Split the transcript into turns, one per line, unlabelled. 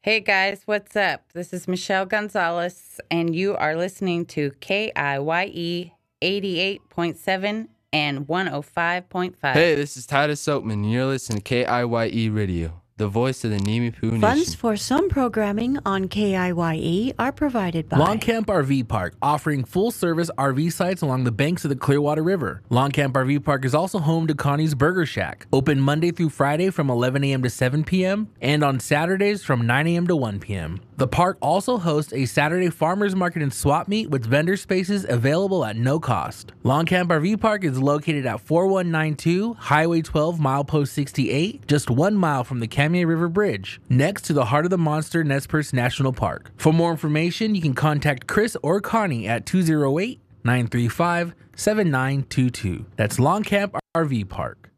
Hey guys, what's up? This is Michelle Gonzalez, and you are listening to KIYE 88.7 and 105.5.
Hey, this is Titus Soapman, and you're listening to KIYE Radio, the voice of the Nimi Poo Nation.
Funds for some programming on KIYE are provided by
Longcamp RV Park, offering full-service RV sites along the banks of the Clearwater River. Longcamp RV Park is also home to Connie's Burger Shack, open Monday through Friday from 11 a.m. to 7 p.m. and on Saturdays from 9 a.m. to 1 p.m. The park also hosts a Saturday farmers market and swap meet with vendor spaces available at no cost. Longcamp RV Park is located at 4192 Highway 12, Milepost 68, just 1 mile from the Kamiah River Bridge, next to the Heart of the Monster Nez Perce National Park. For more information, you can contact Chris or Connie at 208-935-7922. That's Longcamp RV Park.